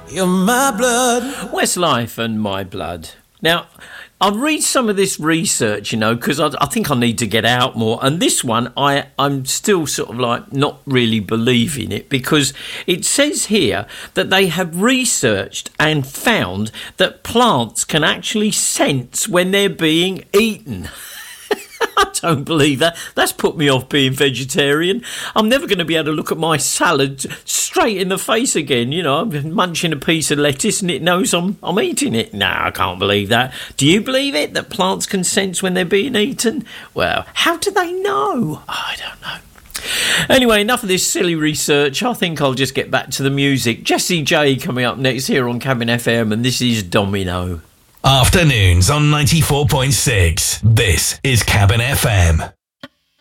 You're my blood. Westlife and My Blood. Now, I'll read some of this research, you know, because I think I need to get out more. And this one, I'm still sort of like not really believing it, because it says here that they have researched and found that plants can actually sense when they're being eaten. I don't believe that. That's put me off being vegetarian. I'm never going to be able to look at my salad straight in the face again. You know, I'm munching a piece of lettuce and it knows I'm eating it. No, I can't believe that. Do you believe it, that plants can sense when they're being eaten? Well, how do they know? I don't know. Anyway, enough of this silly research. I think I'll just get back to the music. Jessie J coming up next here on Cabin FM, and this is Domino. Afternoons on 94.6. This is Cabin FM.